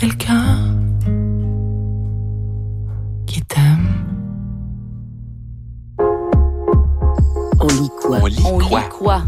quelqu'un qui t'aime. On lit quoi? On lit quoi?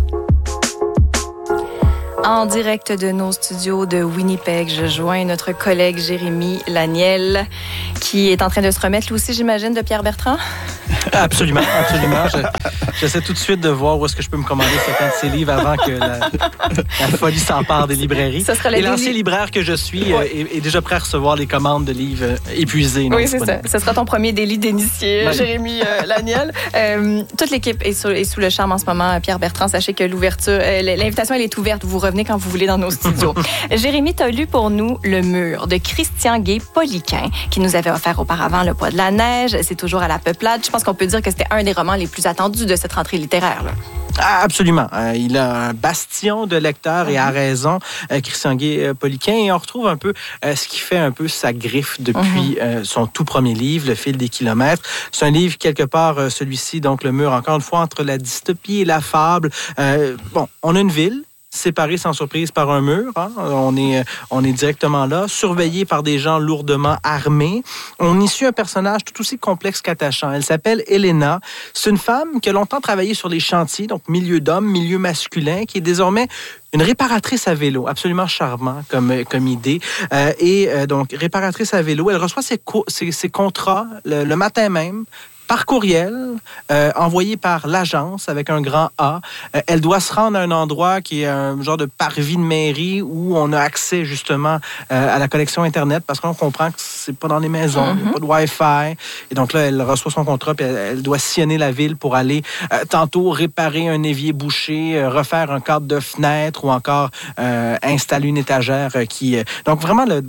En direct de nos studios de Winnipeg, je joins notre collègue Jérémy Laniel, qui est en train de se remettre, lui aussi, j'imagine, de Pierre Bertrand. Absolument, absolument. J'essaie tout de suite de voir où est-ce que je peux me commander certains de ces livres avant que la folie s'empare des librairies. Ça sera et l'ancien libraire que je suis est déjà prêt à recevoir les commandes de livres épuisés. Oui, c'est ça. Ce sera ton premier délit d'initié, Jérémy Laniel. Toute l'équipe est sous le charme en ce moment. Pierre Bertrand, sachez que l'invitation, elle est ouverte. Vous revenez quand vous voulez dans nos studios. Jérémy, tu as lu pour nous Le Mur de Christian Guay-Poliquin, qui nous avait offert auparavant Le Poids de la neige. C'est toujours à la peuplade. Je pense qu'on peut dire que c'était un des romans les plus attendus de cette rentrée littéraire, là. Ah, absolument. Il a un bastion de lecteurs et a raison, Christian Guay-Poliquin. Et on retrouve un peu ce qui fait un peu sa griffe depuis son tout premier livre, Le fil des kilomètres. C'est un livre, quelque part, celui-ci, donc Le Mur, encore une fois, entre la dystopie et la fable. On a une ville séparés sans surprise par un mur. Hein? On est directement là, surveillé par des gens lourdement armés. On y suit un personnage tout aussi complexe qu'attachant. Elle s'appelle Elena. C'est une femme qui a longtemps travaillé sur les chantiers, donc milieu d'hommes, milieu masculin, qui est désormais une réparatrice à vélo, absolument charmant comme idée. Donc, réparatrice à vélo, elle reçoit ses contrats le matin même, par courriel, envoyé par l'agence avec un grand A. Elle doit se rendre à un endroit qui est un genre de parvis de mairie où on a accès justement à la connexion Internet parce qu'on comprend que c'est pas dans les maisons, il n'y a pas de Wi-Fi. Et donc là, elle reçoit son contrat puis elle doit sillonner la ville pour aller tantôt réparer un évier bouché, refaire un cadre de fenêtre ou encore installer une étagère qui... Donc vraiment, la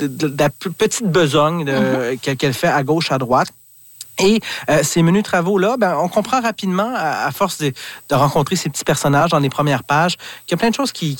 petite besogne qu'elle fait à gauche, à droite. Et ces menus travaux-là, on comprend rapidement, à force de rencontrer ces petits personnages dans les premières pages, qu'il y a plein de choses qui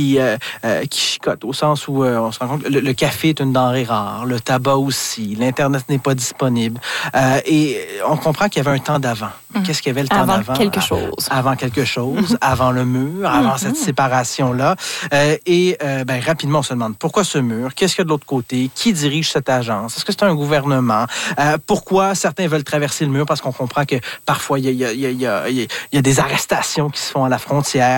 chicotent, au sens où on se rend compte que le café est une denrée rare, le tabac aussi, l'Internet n'est pas disponible. Et on comprend qu'il y avait un temps d'avant. Qu'est-ce qu'il y avait le temps d'avant? Avant quelque chose, avant le mur, avant cette séparation-là. Rapidement, on se demande pourquoi ce mur? Qu'est-ce qu'il y a de l'autre côté? Qui dirige cette agence? Est-ce que c'est un gouvernement? Pourquoi certains veulent traverser le mur? Parce qu'on comprend que parfois, il y a des arrestations qui se font à la frontière.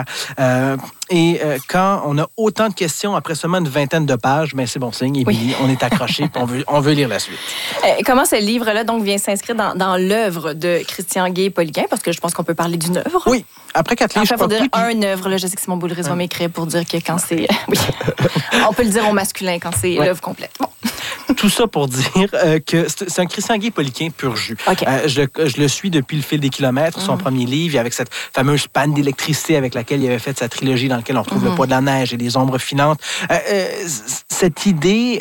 Quand on a autant de questions après seulement une vingtaine de pages, c'est bon signe, Émilie, on est accroché et on veut lire la suite. Comment ce livre-là donc vient s'inscrire dans l'œuvre de Christian Guay-Poliquin? Parce que je pense qu'on peut parler d'une œuvre. Oui. Après 4 livres, pour dire une œuvre, là, je sais que Simon Boulris va m'écrire pour dire que quand c'est... Oui. On peut le dire au masculin quand c'est l'œuvre complète. Bon. Tout ça pour dire que c'est un Christian Guay-Poliquin pur jus. Okay. Je le suis depuis Le fil des kilomètres, son premier livre, avec cette fameuse panne d'électricité avec laquelle il avait fait sa trilogie dans laquelle on retrouve Le Poids de la neige et Les ombres filantes. Cette idée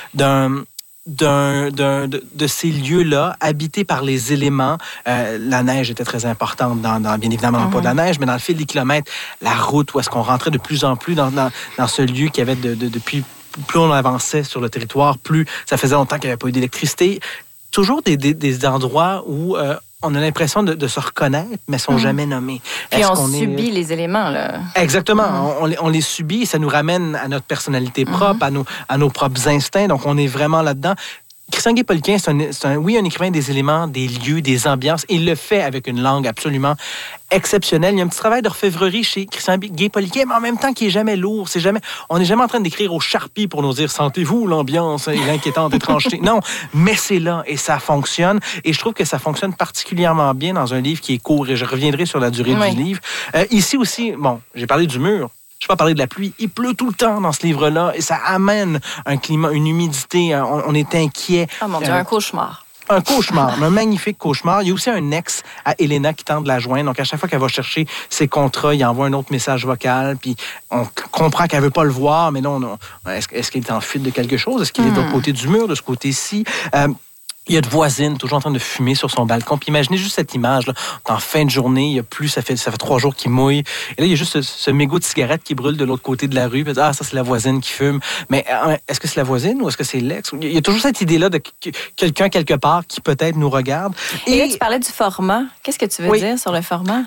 de ces lieux-là, habités par les éléments. La neige était très importante, bien évidemment, dans Le Poids de la neige, mais dans Le fil des kilomètres, la route, où est-ce qu'on rentrait de plus en plus dans ce lieu qui avait depuis... Plus on avançait sur le territoire, plus ça faisait longtemps qu'il n'y avait pas eu d'électricité. Toujours des endroits où on a l'impression de se reconnaître, mais ne sont jamais nommés. Puis on subit les éléments, là. Exactement. On les subit et ça nous ramène à notre personnalité propre, à nos propres instincts. Donc, on est vraiment là-dedans. Christian Guay-Poliquin, c'est un écrivain des éléments, des lieux, des ambiances. Il le fait avec une langue absolument exceptionnelle. Il y a un petit travail d'orfèvrerie chez Christian Guay-Poliquin, mais en même temps qui est jamais lourd. On n'est jamais en train d'écrire au Sharpie pour nous dire « Sentez-vous l'ambiance et l'inquiétante étrangeté ». Non, mais c'est là et ça fonctionne. Et je trouve que ça fonctionne particulièrement bien dans un livre qui est court. Et je reviendrai sur la durée du livre. Ici aussi, j'ai parlé du mur. Je ne vais pas parler de la pluie. Il pleut tout le temps dans ce livre-là et ça amène un climat, une humidité. On est inquiet. Oh mon Dieu, un cauchemar. Un cauchemar, un magnifique cauchemar. Il y a aussi un ex à Elena qui tente de la joindre. Donc, à chaque fois qu'elle va chercher ses contrats, il envoie un autre message vocal. Puis, on comprend qu'elle ne veut pas le voir. Mais non, est-ce qu'il est en fuite de quelque chose? Est-ce qu'il est de l'autre côté du mur, de ce côté-ci? Il y a de voisine toujours en train de fumer sur son balcon. Puis imaginez juste cette image-là. En fin de journée, il y a plus, ça fait 3 jours qu'il mouille. Et là, il y a juste ce mégot de cigarette qui brûle de l'autre côté de la rue. Puis, ça, c'est la voisine qui fume. Mais est-ce que c'est la voisine ou est-ce que c'est l'ex? Il y a toujours cette idée-là de quelqu'un quelque part qui peut-être nous regarde. Et là, tu parlais du format. Qu'est-ce que tu veux dire sur le format?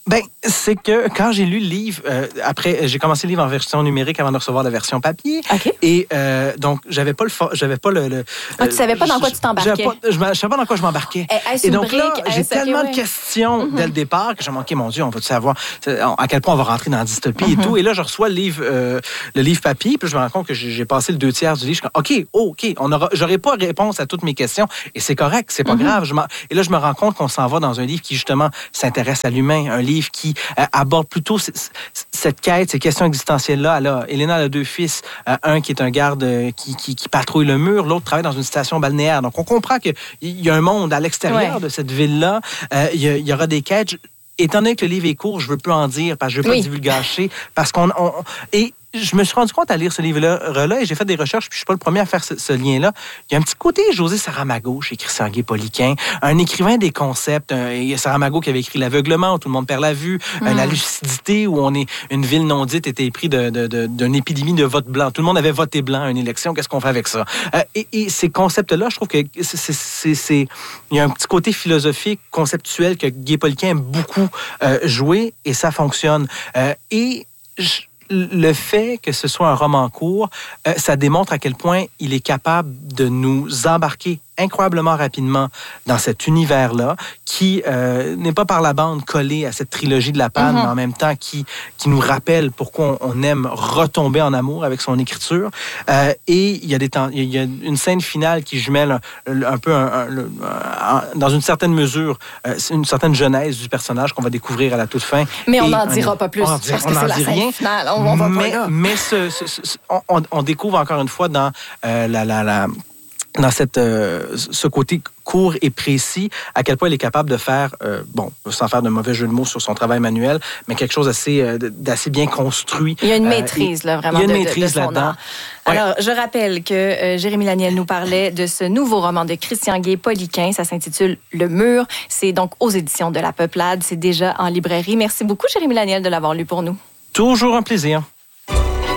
Ben, c'est que quand j'ai lu le livre, après, j'ai commencé le livre en version numérique avant de recevoir la version papier. OK. Et donc, j'avais pas le. Tu savais pas dans quoi tu t'embarquais. Je savais pas dans quoi je m'embarquais. Et donc là, j'ai tellement de questions dès le départ que j'ai manqué, mon Dieu, on va savoir à quel point on va rentrer dans la dystopie et tout. Et là, je reçois le livre papier, puis je me rends compte que j'ai passé le 2/3 du livre. Je suis comme, OK, j'aurai pas réponse à toutes mes questions. Et c'est correct, c'est pas grave. Et là, je me rends compte qu'on s'en va dans un livre qui, justement, s'intéresse à l'humain, un livre qui aborde plutôt cette quête, ces questions existentielles-là. Elena a 2 fils, un qui est un garde qui patrouille le mur, l'autre travaille dans une station balnéaire. Donc, on comprend qu'il y a un monde à l'extérieur de cette ville-là. Il y aura des quêtes. Étant donné que le livre est court, je veux plus en dire, parce que je veux pas divulgacher, parce et je me suis rendu compte à lire ce livre-là et j'ai fait des recherches, puis je suis pas le premier à faire ce lien-là. Il y a un petit côté José Saramago chez Christian Guay-Poliquin, un écrivain des concepts. Il y a Saramago qui avait écrit L'aveuglement, où tout le monde perd la vue, La lucidité, où une ville non dite était éprise d'une épidémie de vote blanc. Tout le monde avait voté blanc à une élection. Qu'est-ce qu'on fait avec ça? Et ces concepts-là, je trouve que il y a un petit côté philosophique, conceptuel que Guay-Poliquin aime beaucoup jouer, et ça fonctionne. Le fait que ce soit un roman court, ça démontre à quel point il est capable de nous embarquer incroyablement rapidement dans cet univers-là, qui n'est pas par la bande collé à cette trilogie de la panne, mais en même temps qui nous rappelle pourquoi on aime retomber en amour avec son écriture. Et il y a une scène finale qui jumelle un peu, dans une certaine mesure, une certaine genèse du personnage qu'on va découvrir à la toute fin. Mais on n'en dira pas plus, parce que c'est la scène finale. On va pas là. Mais on découvre encore une fois dans dans ce côté court et précis, à quel point il est capable de faire, sans faire de mauvais jeu de mots sur son travail manuel, mais quelque chose d'assez bien construit. Il y a une maîtrise, vraiment, il y a une maîtrise de son là-dedans. art. Alors, je rappelle que Jérémy Laniel nous parlait de ce nouveau roman de Christian Guay-Poliquin. Ça s'intitule Le Mur. C'est donc aux éditions de La Peuplade. C'est déjà en librairie. Merci beaucoup, Jérémy Laniel, de l'avoir lu pour nous. Toujours un plaisir.